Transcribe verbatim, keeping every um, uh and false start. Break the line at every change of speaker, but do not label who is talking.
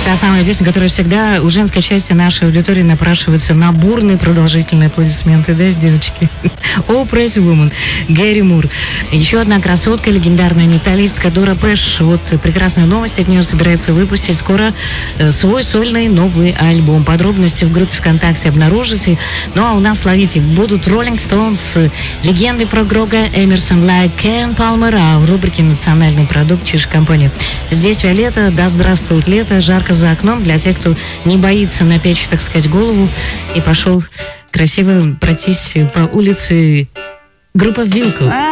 та самая песня, которая всегда у женской части нашей аудитории напрашивается на бурные продолжительные аплодисменты, да, девочки? О, Pretty Woman, Гэри Мур. Еще одна красотка, легендарная металлистка Дора Пэш. Вот прекрасная новость, от нее собирается выпустить скоро свой сольный новый альбом. Подробности в группе ВКонтакте обнаружите. Ну а у нас, ловите, будут Rolling Stones, легенды про Грога Эмерсон, Лайк, Кен Палмер, а в рубрике «Национальный продукт» Чиж компания. Здесь Виолетта, да здравствует лето, жарко за окном. Для тех, кто не боится напечь, так сказать, голову и пошел красиво пройтись по улице группа Вилко.